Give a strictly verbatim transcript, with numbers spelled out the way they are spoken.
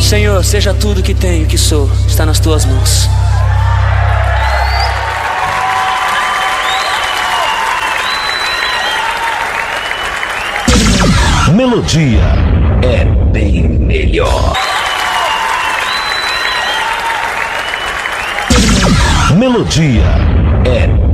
Senhor, seja tudo que tenho, que sou, está nas tuas mãos. Melodia é bem melhor. Melodia é